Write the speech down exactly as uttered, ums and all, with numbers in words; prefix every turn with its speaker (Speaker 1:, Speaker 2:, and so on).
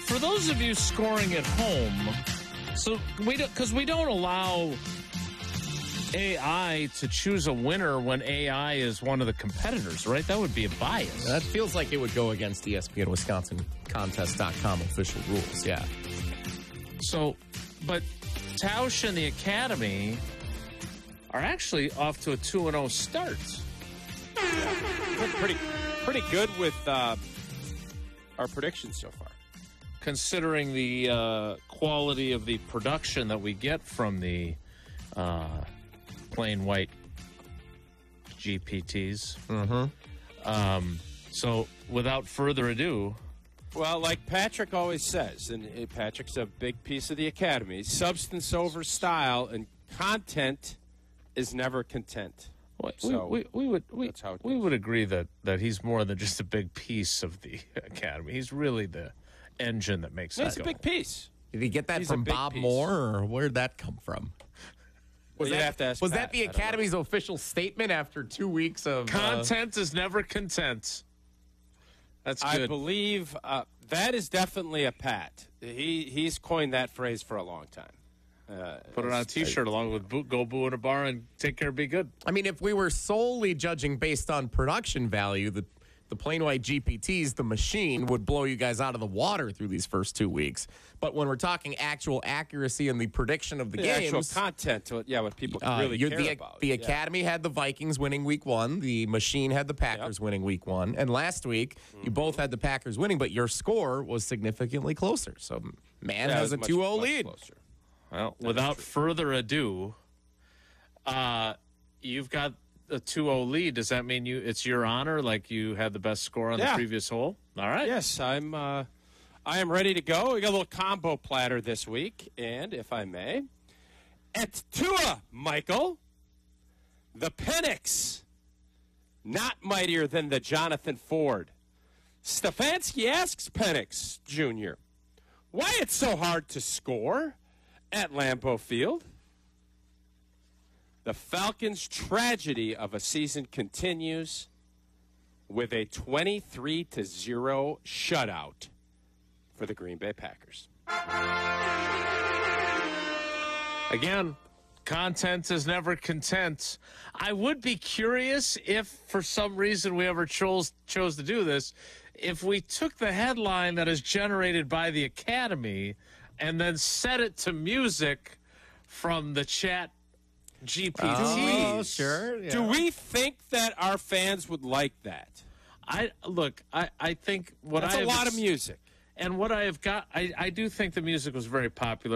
Speaker 1: for those of you scoring at home, so we don't, because we don't allow A I to choose a winner when A I is one of the competitors, right? That would be a bias.
Speaker 2: That feels like it would go against E S P N Wisconsin Contest dot com official rules, yeah.
Speaker 1: So, but Tausch and the Academy are actually off to a two and oh start.
Speaker 3: Yeah. Pretty, pretty good with uh, our predictions so far.
Speaker 1: Considering the uh, quality of the production that we get from the uh, plain white G P Ts.
Speaker 2: Mm-hmm.
Speaker 1: Um, so, without further ado...
Speaker 3: Well, like Patrick always says, and Patrick's a big piece of the Academy, substance over style and content is never content.
Speaker 1: We,
Speaker 3: so
Speaker 1: we, we would we,
Speaker 3: that's how it
Speaker 1: we
Speaker 3: goes.
Speaker 1: would agree that, that he's more than just a big piece of the Academy. He's really the engine that makes
Speaker 3: Yeah,
Speaker 1: it
Speaker 3: it's
Speaker 1: go.
Speaker 3: a big piece.
Speaker 2: Did he get that
Speaker 3: He's a
Speaker 2: from
Speaker 3: big
Speaker 2: Bob
Speaker 3: piece.
Speaker 2: Moore, or where'd that come from? Was
Speaker 3: Well, you'd
Speaker 2: that,
Speaker 3: have to ask
Speaker 2: was
Speaker 3: Pat.
Speaker 2: that the
Speaker 3: I don't
Speaker 2: Academy's official statement after two weeks of... uh,
Speaker 1: Content is never content. That's good.
Speaker 3: I believe uh, that is definitely a Pat. He he's coined that phrase for a long time. Uh,
Speaker 1: Put it on a T-shirt along with boo, Go Boo in a Bar and Take Care, Be Good.
Speaker 2: I mean, if we were solely judging based on production value, the the plain white G P Ts, the machine, would blow you guys out of the water through these first two weeks. But when we're talking actual accuracy and the prediction of the,
Speaker 3: the
Speaker 2: games,
Speaker 3: actual content, what- yeah, what people
Speaker 2: uh,
Speaker 3: really
Speaker 2: you're-
Speaker 3: care
Speaker 2: the,
Speaker 3: about.
Speaker 2: the
Speaker 3: yeah.
Speaker 2: Academy had the Vikings winning week one. The machine had the Packers
Speaker 3: Yep.
Speaker 2: winning week one. And last week,
Speaker 3: Mm-hmm.
Speaker 2: you both had the Packers winning, but your score was significantly closer. So man
Speaker 3: Yeah, it
Speaker 2: has
Speaker 3: was
Speaker 2: a
Speaker 3: much-
Speaker 2: two oh
Speaker 3: much
Speaker 2: lead.
Speaker 3: closer.
Speaker 1: Well, without further ado, uh, you've got a two oh lead. Does that mean you it's your honor, like you had the best score on
Speaker 3: Yeah.
Speaker 1: the previous hole? All right.
Speaker 3: Yes, I'm. Uh, I am ready to go. We got a little combo platter this week, and if I may, at Tua, Michael, the Penix, not mightier than the Jonathan Ford. Stefanski asks Penix Junior, why it's so hard to score at Lambeau Field. The Falcons' tragedy of a season continues with a twenty-three to zero shutout for the Green Bay Packers.
Speaker 1: Again, content is never content. I would be curious if, for some reason, we ever chose chose to do this, if we took the headline that is generated by the Academy and then set it to music from the chat G P Ts.
Speaker 2: Oh, sure. Yeah.
Speaker 3: Do we think that our fans would like that?
Speaker 1: I look. I, I think what
Speaker 3: That's
Speaker 1: I
Speaker 3: a
Speaker 1: have
Speaker 3: lot of
Speaker 1: ex-
Speaker 3: music.
Speaker 1: and what I have got. I, I do think the music was very popular.